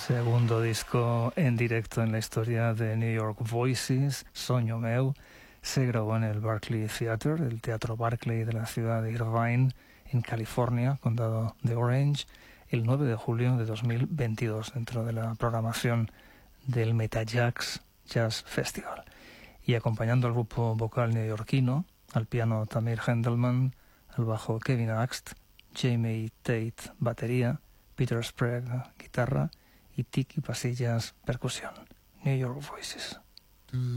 Segundo disco en directo en la historia de New York Voices, Soño Meu, se grabó en el Barclay Theatre, el Teatro Barclay de la ciudad de Irvine, en California, condado de Orange, el 9 de julio de 2022, dentro de la programación del Metajax Jazz Festival. Y acompañando al grupo vocal neoyorquino, al piano Tamir Hendelman, al bajo Kevin Axt, Jamie Tate batería, Peter Sprague guitarra y Tiki Pasillas percusión. New York Voices.